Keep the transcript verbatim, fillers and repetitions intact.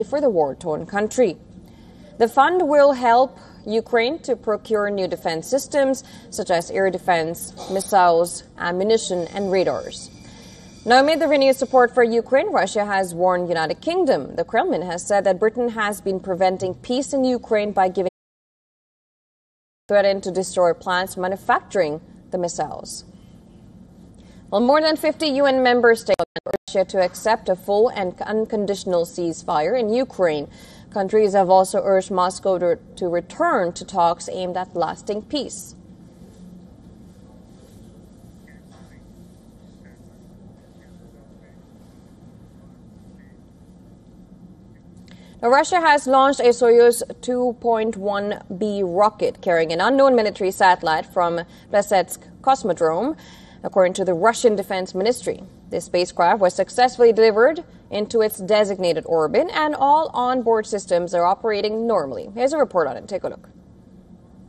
for the war-torn country. The fund will help Ukraine to procure new defense systems such as air defense, missiles, ammunition, and radars. Now, amid the renewed support for Ukraine, Russia has warned the United Kingdom. The Kremlin has said that Britain has been preventing peace in Ukraine by giving threatened to destroy plants manufacturing the missiles. Well, more than fifty U N member states want Russia to accept a full and unconditional ceasefire in Ukraine. Countries have also urged Moscow to, to return to talks aimed at lasting peace. Now, Russia has launched a Soyuz two point one B rocket carrying an unknown military satellite from Plesetsk Cosmodrome, according to the Russian Defense Ministry. This spacecraft was successfully delivered into its designated orbit, and all onboard systems are operating normally. Here's a report on it. Take a look.